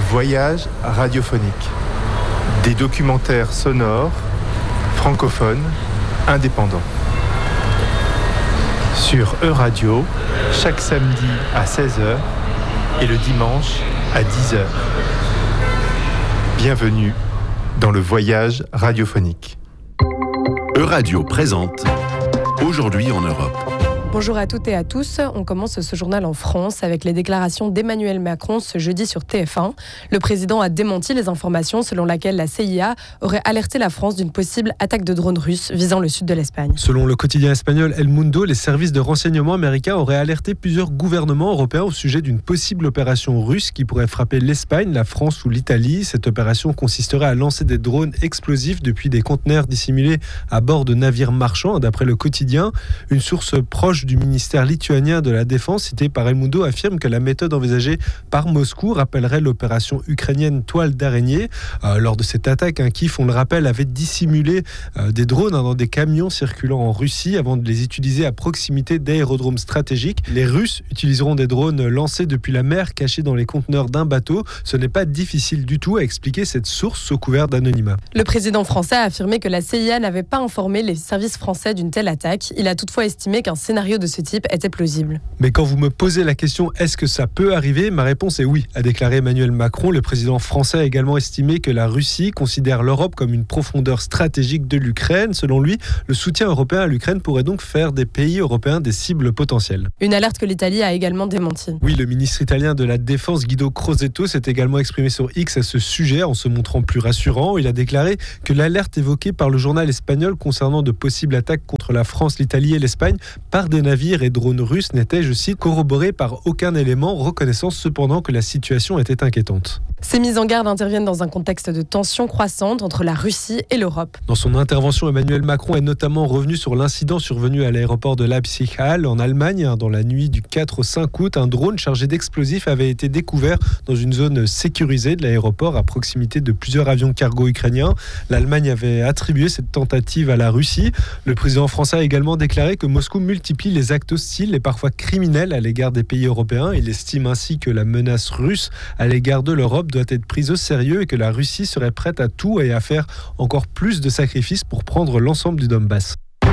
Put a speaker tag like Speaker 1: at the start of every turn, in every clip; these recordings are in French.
Speaker 1: voyage radiophonique. Des documentaires sonores, francophones, indépendants. Sur E-Radio, chaque samedi à 16h et le dimanche à 10h. Bienvenue dans le voyage radiophonique.
Speaker 2: E-Radio présente Aujourd'hui en Europe.
Speaker 3: Bonjour à toutes et à tous. On commence ce journal en France avec les déclarations d'Emmanuel Macron ce jeudi sur TF1. Le président a démenti les informations selon lesquelles la CIA aurait alerté la France d'une possible attaque de drones russes visant le sud de l'Espagne.
Speaker 4: Selon le quotidien espagnol El Mundo, les services de renseignement américains auraient alerté plusieurs gouvernements européens au sujet d'une possible opération russe qui pourrait frapper l'Espagne, la France ou l'Italie. Cette opération consisterait à lancer des drones explosifs depuis des conteneurs dissimulés à bord de navires marchands, d'après le quotidien. Une source proche du ministère lituanien de la Défense, cité par El Mundo, affirme que la méthode envisagée par Moscou rappellerait l'opération ukrainienne Toile d'araignée. Lors de cette attaque, Kiev, on le rappelle, avait dissimulé des drones dans des camions circulant en Russie avant de les utiliser à proximité d'aérodromes stratégiques. Les Russes utiliseront des drones lancés depuis la mer, cachés dans les conteneurs d'un bateau. Ce n'est pas difficile du tout à expliquer cette source sous couvert d'anonymat.
Speaker 3: Le président français a affirmé que la CIA n'avait pas informé les services français d'une telle attaque. Il a toutefois estimé qu'un scénario de ce type était plausible.
Speaker 4: Mais quand vous me posez la question « est-ce que ça peut arriver ?», ma réponse est oui, a déclaré Emmanuel Macron. Le président français a également estimé que la Russie considère l'Europe comme une profondeur stratégique de l'Ukraine. Selon lui, le soutien européen à l'Ukraine pourrait donc faire des pays européens des cibles potentielles.
Speaker 3: Une alerte que l'Italie a également démentie.
Speaker 4: Oui, le ministre italien de la Défense, Guido Crosetto, s'est également exprimé sur X à ce sujet en se montrant plus rassurant. Il a déclaré que l'alerte évoquée par le journal espagnol concernant de possibles attaques contre la France, l'Italie et l'Espagne par des navires et drones russes n'était, je cite, corroborée par aucun élément, reconnaissant cependant que la situation était inquiétante.
Speaker 3: Ces mises en garde interviennent dans un contexte de tension croissante entre la Russie et l'Europe.
Speaker 4: Dans son intervention, Emmanuel Macron est notamment revenu sur l'incident survenu à l'aéroport de Leipzig-Halle en Allemagne. Dans la nuit du 4 au 5 août, un drone chargé d'explosifs avait été découvert dans une zone sécurisée de l'aéroport à proximité de plusieurs avions cargo ukrainiens. L'Allemagne avait attribué cette tentative à la Russie. Le président français a également déclaré que Moscou multiplie les actes hostiles et parfois criminels à l'égard des pays européens. Il estime ainsi que la menace russe à l'égard de l'Europe doit être prise au sérieux et que la Russie serait prête à tout et à faire encore plus de sacrifices pour prendre l'ensemble du Donbass.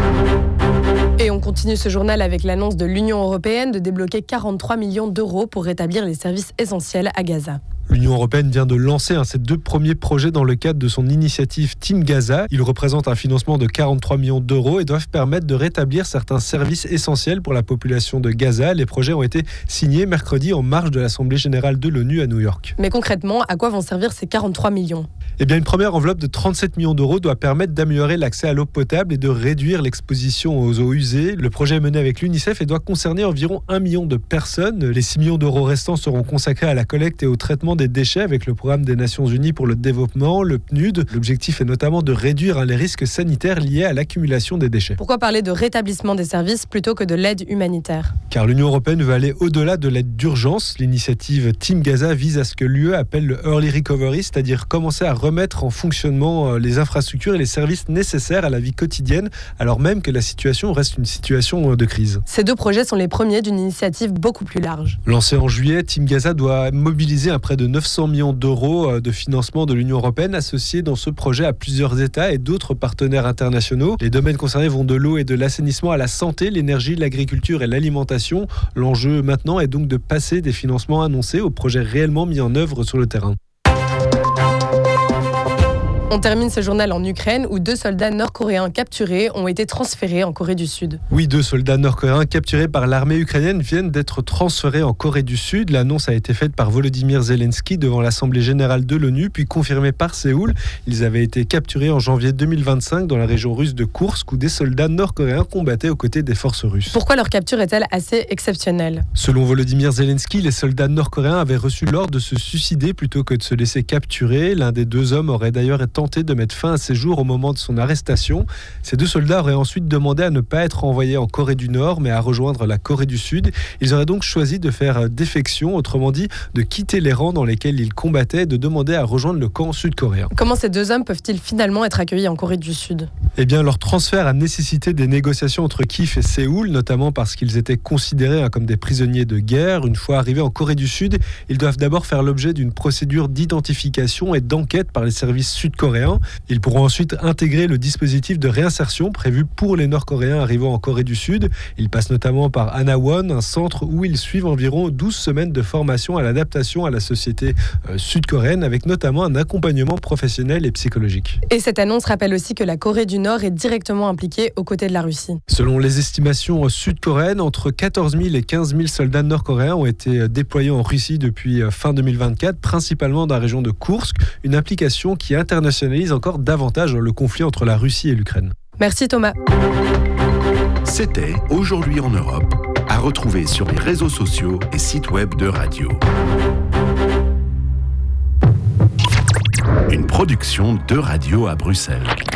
Speaker 3: Et on continue ce journal avec l'annonce de l'Union européenne de débloquer 43 millions d'euros pour rétablir les services essentiels à Gaza.
Speaker 4: L'Union européenne vient de lancer ses 2 premiers projets dans le cadre de son initiative Team Gaza. Ils représentent un financement de 43 millions d'euros et doivent permettre de rétablir certains services essentiels pour la population de Gaza. Les projets ont été signés mercredi en marge de l'Assemblée générale de l'ONU à New York.
Speaker 3: Mais concrètement, à quoi vont servir ces 43 millions ?
Speaker 4: Eh bien, une première enveloppe de 37 millions d'euros doit permettre d'améliorer l'accès à l'eau potable et de réduire l'exposition aux eaux usées. Le projet est mené avec l'UNICEF et doit concerner environ 1 million de personnes. Les 6 millions d'euros restants seront consacrés à la collecte et au traitement des déchets avec le programme des Nations Unies pour le développement, le PNUD. L'objectif est notamment de réduire les risques sanitaires liés à l'accumulation des déchets.
Speaker 3: Pourquoi parler de rétablissement des services plutôt que de l'aide humanitaire ?
Speaker 4: Car l'Union européenne veut aller au-delà de l'aide d'urgence. L'initiative Team Gaza vise à ce que l'UE appelle le Early Recovery, c'est-à-dire commencer à remettre en fonctionnement les infrastructures et les services nécessaires à la vie quotidienne, alors même que la situation reste une situation de crise.
Speaker 3: Ces 2 projets sont les premiers d'une initiative beaucoup plus large.
Speaker 4: Lancé en juillet, Team Gaza doit mobiliser un près de 900 millions d'euros de financement de l'Union européenne associés dans ce projet à plusieurs États et d'autres partenaires internationaux. Les domaines concernés vont de l'eau et de l'assainissement à la santé, l'énergie, l'agriculture et l'alimentation. L'enjeu maintenant est donc de passer des financements annoncés aux projets réellement mis en œuvre sur le terrain.
Speaker 3: On termine ce journal en Ukraine où 2 soldats nord-coréens capturés ont été transférés en Corée du Sud.
Speaker 4: Oui, 2 soldats nord-coréens capturés par l'armée ukrainienne viennent d'être transférés en Corée du Sud. L'annonce a été faite par Volodymyr Zelensky devant l'Assemblée générale de l'ONU, puis confirmée par Séoul. Ils avaient été capturés en janvier 2025 dans la région russe de Koursk où des soldats nord-coréens combattaient aux côtés des forces russes.
Speaker 3: Pourquoi leur capture est-elle assez exceptionnelle ?
Speaker 4: Selon Volodymyr Zelensky, les soldats nord-coréens avaient reçu l'ordre de se suicider plutôt que de se laisser capturer. L'un des 2 hommes aurait d'ailleurs tenté de mettre fin à ses jours au moment de son arrestation. Ces 2 soldats auraient ensuite demandé à ne pas être envoyés en Corée du Nord, mais à rejoindre la Corée du Sud. Ils auraient donc choisi de faire défection, autrement dit, de quitter les rangs dans lesquels ils combattaient et de demander à rejoindre le camp sud-coréen.
Speaker 3: Comment ces 2 hommes peuvent-ils finalement être accueillis en Corée du Sud ?
Speaker 4: Eh bien, leur transfert a nécessité des négociations entre Kiev et Séoul, notamment parce qu'ils étaient considérés comme des prisonniers de guerre. Une fois arrivés en Corée du Sud, ils doivent d'abord faire l'objet d'une procédure d'identification et d'enquête par les services sud-coréens. Ils pourront ensuite intégrer le dispositif de réinsertion prévu pour les Nord-Coréens arrivant en Corée du Sud. Ils passent notamment par Hanawon, un centre où ils suivent environ 12 semaines de formation à l'adaptation à la société sud-coréenne, avec notamment un accompagnement professionnel et psychologique.
Speaker 3: Et cette annonce rappelle aussi que la Corée du Nord est directement impliquée aux côtés de la Russie.
Speaker 4: Selon les estimations sud-coréennes, entre 14 000 et 15 000 soldats nord-coréens ont été déployés en Russie depuis fin 2024, principalement dans la région de Koursk, une implication qui internationalise encore davantage le conflit entre la Russie et l'Ukraine.
Speaker 3: Merci Thomas.
Speaker 2: C'était Aujourd'hui en Europe, à retrouver sur les réseaux sociaux et sites web de Radio. Une production de Radio à Bruxelles.